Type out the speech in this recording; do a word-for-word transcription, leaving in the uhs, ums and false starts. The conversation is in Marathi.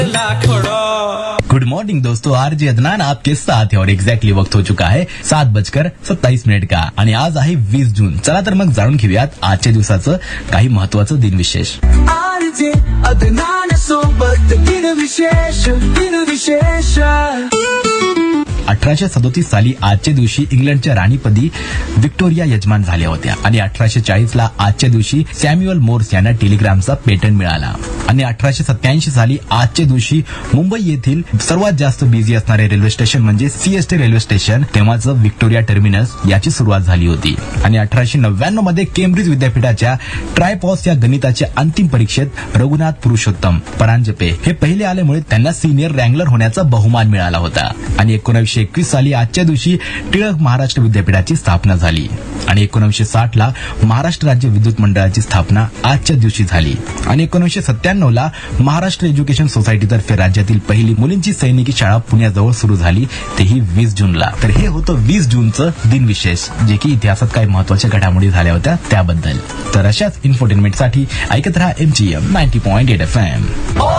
गुड मॉर्निंग दोस्तों, आरजे अदनान आपके साथ है और एक्झॅक्टली वक्त हो चुका आहे सात बजकर सत्तावीस मिनिट का आणि आज आहे वीस जून. चला तर मग जाणून घेऊयात आजच्या दिवसाचं काही महत्वाचं दिनविशेष. आरजे अदनान सोबत दिनविशेष दिनविशेष. अठराशे सदोतीस साली आजच्या दिवशी इंग्लंडच्या राणीपदी व्हिक्टोरिया यजमान झाल्या होत्या आणि अठराशे चाळीस ला आजच्या दिवशी सॅम्युअल मोर्स यांना टेलिग्रामचा पेटंट मिळाला आणि अठराशे सत्याऐंशी साली आजच्या दिवशी मुंबई येथील सर्वात जास्त बिझी असणारे रेल्वे स्टेशन म्हणजे सीएसटी रेल्वे स्टेशन तेव्हाचं व्हिक्टोरिया टर्मिनस याची सुरुवात झाली होती आणि अठराशे नव्याण्णव मध्ये केम्ब्रिज विद्यापीठाच्या ट्रायपॉस या गणिताच्या अंतिम परीक्षेत रघुनाथ पुरुषोत्तम परांजपे हे पहिले आल्यामुळे त्यांना सिनियर रँगलर होण्याचा बहुमान मिळाला होता आणि एकोणीसशे एकवीस साली आजच्या दिवशी टिळक महाराष्ट्र विद्यापीठाची स्थापना झाली आणि एकोणीसशे साठ ला महाराष्ट्र राज्य विद्युत मंडळाची स्थापना आजच्या दिवशी झाली आणि एकोणीसशे सत्त्याण्णव ला महाराष्ट्र एज्युकेशन सोसायटीतर्फे राज्यातील पहिली मुलींची सैनिकी शाळा पुण्याजवळ सुरू झाली, तेही वीस जूनला. तर हे होतं वीस जूनचं दिनविशेष, जे की इतिहासात काही महत्वाच्या घडामोडी झाल्या होत्या त्याबद्दल. तर अशाच इन्फोटेनमेंटसाठी ऐकत रहा MGM ninety point eight F M.